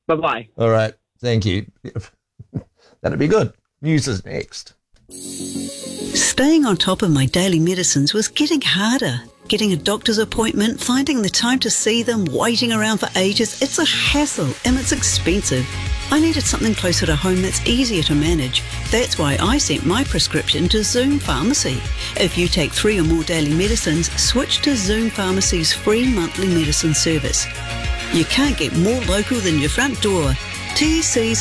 Bye-bye. All right. Thank you. That'd be good. News is next. Staying on top of my daily medicines was getting harder. Getting a doctor's appointment, finding the time to see them, waiting around for ages, it's a hassle and it's expensive. I needed something closer to home that's easier to manage. That's why I sent my prescription to Zoom Pharmacy. If you take 3 or more daily medicines, switch to Zoom Pharmacy's free monthly medicine service. You can't get more local than your front door. TC's